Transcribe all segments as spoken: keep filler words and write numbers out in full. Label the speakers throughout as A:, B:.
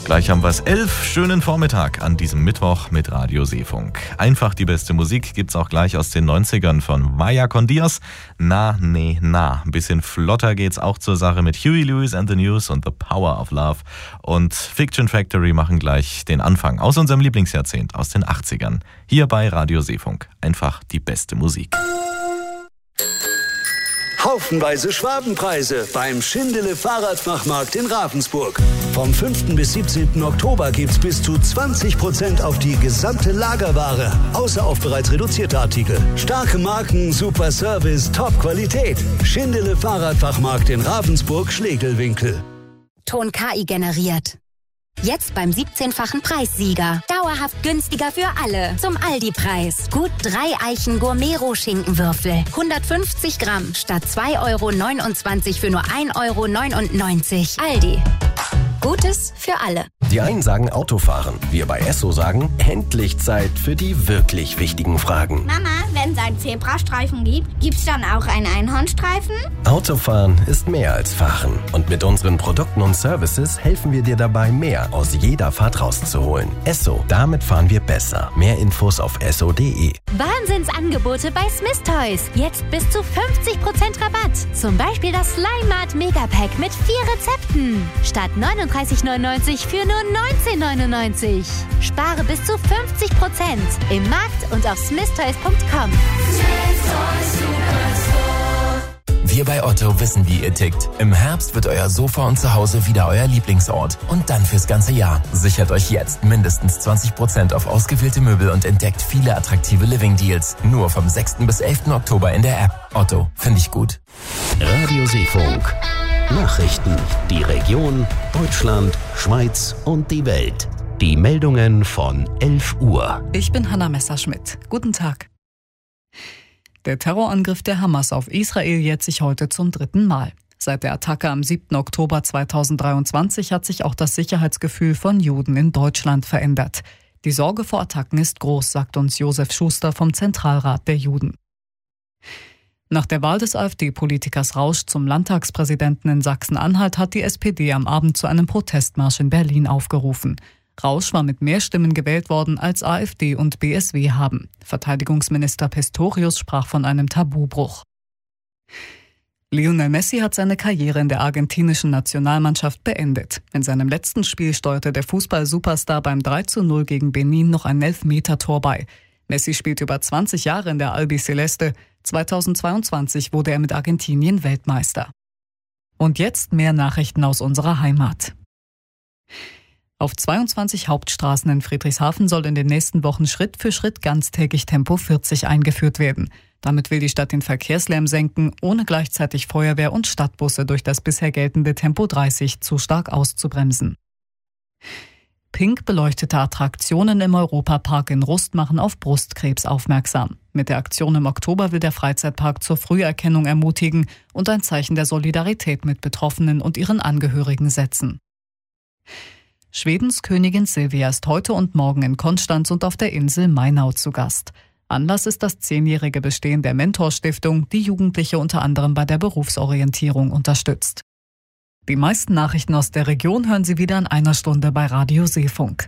A: Gleich haben wir es elf. Schönen Vormittag an diesem Mittwoch mit Radio Seefunk. Einfach die beste Musik gibt's auch gleich aus den neunzigern von Vaya con Dios. Na, nee, na. Ein bisschen flotter geht's auch zur Sache mit Huey Lewis and the News und The Power of Love. Und Fiction Factory machen gleich den Anfang aus unserem Lieblingsjahrzehnt, aus den achtzigern. Hier bei Radio Seefunk. Einfach die beste Musik.
B: Haufenweise Schwabenpreise beim Schindele Fahrradfachmarkt in Ravensburg. Vom fünften bis siebzehnten Oktober gibt's bis zu zwanzig Prozent auf die gesamte Lagerware, außer auf bereits reduzierte Artikel. Starke Marken, super Service, Top-Qualität. Schindele Fahrradfachmarkt in Ravensburg-Schlegelwinkel.
C: Ton K I generiert. Jetzt beim siebzehnfachen Preissieger. Dauerhaft günstiger für alle. Zum Aldi-Preis. Gut drei Eichen Gourmet-Schinkenwürfel. hundertfünfzig Gramm statt zwei Euro neunundzwanzig für nur ein Euro neunundneunzig. Aldi. Gutes für alle.
D: Die einen sagen Autofahren. Wir bei Esso sagen, endlich Zeit für die wirklich wichtigen Fragen.
E: Mama, wenn es einen Zebrastreifen gibt, gibt's dann auch einen Einhornstreifen?
D: Autofahren ist mehr als Fahren. Und mit unseren Produkten und Services helfen wir dir dabei, mehr aus jeder Fahrt rauszuholen. Esso, damit fahren wir besser. Mehr Infos auf esso punkt de.
F: Wahnsinnsangebote bei Smith Toys. Jetzt bis zu fünfzig Prozent Rabatt. Zum Beispiel das Slimat Megapack mit vier Rezepten. Statt neununddreißig neunundneunzig für nur neunzehn neunundneunzig. Spare bis zu fünfzig Prozent im Markt und auf smith toys punkt com.
G: Wir bei Otto wissen, wie ihr tickt. Im Herbst wird euer Sofa und Zuhause wieder euer Lieblingsort. Und dann fürs ganze Jahr. Sichert euch jetzt mindestens zwanzig Prozent auf ausgewählte Möbel und entdeckt viele attraktive Living-Deals. Nur vom sechsten bis elften Oktober in der App. Otto, finde ich gut.
B: Radio Seefunk. Nachrichten. Die Region, Deutschland, Schweiz und die Welt. Die Meldungen von elf Uhr.
H: Ich bin Hanna Messerschmidt. Guten Tag. Der Terrorangriff der Hamas auf Israel jährt sich heute zum dritten Mal. Seit der Attacke am siebten Oktober zweitausenddreiundzwanzig hat sich auch das Sicherheitsgefühl von Juden in Deutschland verändert. Die Sorge vor Attacken ist groß, sagt uns Josef Schuster vom Zentralrat der Juden. Nach der Wahl des AfD-Politikers Rausch zum Landtagspräsidenten in Sachsen-Anhalt hat die S P D am Abend zu einem Protestmarsch in Berlin aufgerufen. Rausch war mit mehr Stimmen gewählt worden, als AfD und B S W haben. Verteidigungsminister Pistorius sprach von einem Tabubruch. Lionel Messi hat seine Karriere in der argentinischen Nationalmannschaft beendet. In seinem letzten Spiel steuerte der Fußball-Superstar beim drei zu null gegen Benin noch ein Elfmeter-Tor bei. Messi spielt über zwanzig Jahre in der Albiceleste. zweitausendzweiundzwanzig wurde er mit Argentinien Weltmeister. Und jetzt mehr Nachrichten aus unserer Heimat. Auf zweiundzwanzig Hauptstraßen in Friedrichshafen soll in den nächsten Wochen Schritt für Schritt ganztägig Tempo vierzig eingeführt werden. Damit will die Stadt den Verkehrslärm senken, ohne gleichzeitig Feuerwehr und Stadtbusse durch das bisher geltende Tempo dreißig zu stark auszubremsen. Pink beleuchtete Attraktionen im Europapark in Rust machen auf Brustkrebs aufmerksam. Mit der Aktion im Oktober will der Freizeitpark zur Früherkennung ermutigen und ein Zeichen der Solidarität mit Betroffenen und ihren Angehörigen setzen. Schwedens Königin Silvia ist heute und morgen in Konstanz und auf der Insel Mainau zu Gast. Anlass ist das zehnjährige Bestehen der Mentor-Stiftung, die Jugendliche unter anderem bei der Berufsorientierung unterstützt. Die meisten Nachrichten aus der Region hören Sie wieder in einer Stunde bei Radio Seefunk.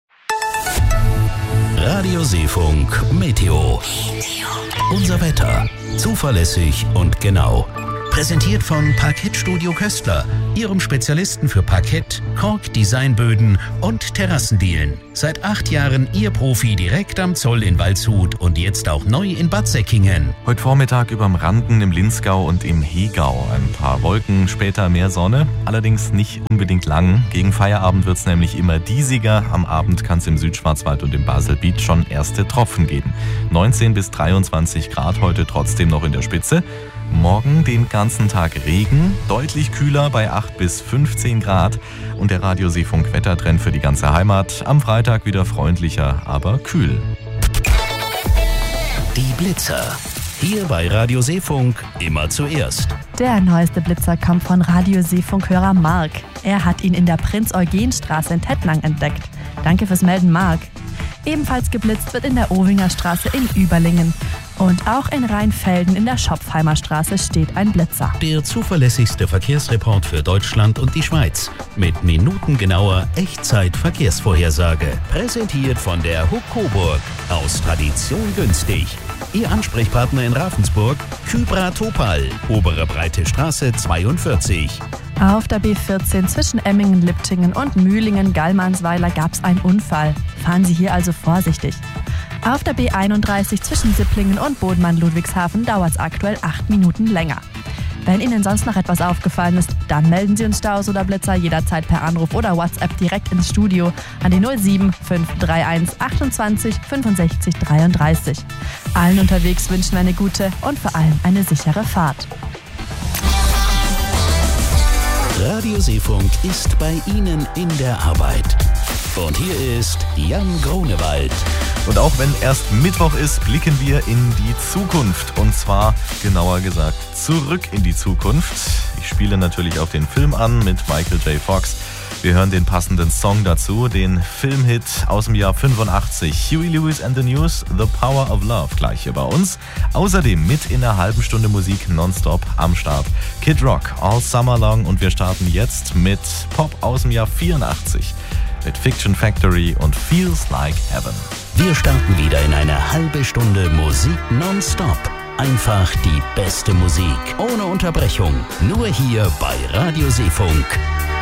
B: Radio Seefunk Meteo. Unser Wetter. Zuverlässig und genau. Präsentiert von Parkettstudio Köstler, Ihrem Spezialisten für Parkett, Kork-Designböden und Terrassendielen. Seit acht Jahren Ihr Profi direkt am Zoll in Waldshut und jetzt auch neu in Bad Säckingen.
A: Heute Vormittag überm Randen im Linzgau und im Hegau. Ein paar Wolken, später mehr Sonne, allerdings nicht unbedingt lang. Gegen Feierabend wird es nämlich immer diesiger. Am Abend kann es im Südschwarzwald und im Baselbiet schon erste Tropfen geben. neunzehn bis dreiundzwanzig Grad heute trotzdem noch in der Spitze. Morgen den ganzen Tag Regen, deutlich kühler bei acht bis fünfzehn Grad und der Radio Seefunk Wettertrend für die ganze Heimat. Am Freitag wieder freundlicher, aber kühl.
B: Die Blitzer. Hier bei Radio Seefunk immer zuerst.
I: Der neueste Blitzer kommt von Radio Seefunk-Hörer Mark. Er hat ihn in der Prinz-Eugen-Straße in Tettnang entdeckt. Danke fürs Melden, Mark. Ebenfalls geblitzt wird in der Owinger Straße in Überlingen. Und auch in Rheinfelden in der Schopfheimer Straße steht ein Blitzer.
J: Der zuverlässigste Verkehrsreport für Deutschland und die Schweiz. Mit minutengenauer Echtzeit-Verkehrsvorhersage. Präsentiert von der Huck Coburg. Aus Tradition günstig. Ihr Ansprechpartner in Ravensburg, Kybra Topal, Obere Breite Straße zweiundvierzig.
I: Auf der B vierzehn zwischen Emmingen, Liptingen und Mühlingen-Gallmannsweiler gab es einen Unfall. Fahren Sie hier also vorsichtig. Auf der B einunddreißig zwischen Sipplingen und Bodenmann-Ludwigshafen dauert es aktuell acht Minuten länger. Wenn Ihnen sonst noch etwas aufgefallen ist, dann melden Sie uns Staus oder Blitzer jederzeit per Anruf oder WhatsApp direkt ins Studio an die null sieben fünf drei eins achtundzwanzig fünfundsechzig dreiunddreißig. Allen unterwegs wünschen wir eine gute und vor allem eine sichere Fahrt.
J: Radio Seefunk ist bei Ihnen in der Arbeit. Und hier ist Jan Grunewald.
A: Und auch wenn erst Mittwoch ist, blicken wir in die Zukunft. Und zwar, genauer gesagt, zurück in die Zukunft. Ich spiele natürlich auf den Film an mit Michael J. Fox. Wir hören den passenden Song dazu, den Filmhit aus dem Jahr fünfundachtzig. Huey Lewis and the News, The Power of Love, gleich hier bei uns. Außerdem mit in einer halben Stunde Musik nonstop am Start. Kid Rock, All Summer Long, und wir starten jetzt mit Pop aus dem Jahr vierundachtzig. Mit Fiction Factory und Feels Like Heaven.
J: Wir starten wieder in eine halbe Stunde Musik nonstop. Einfach die beste Musik, ohne Unterbrechung. Nur hier bei Radio Seefunk.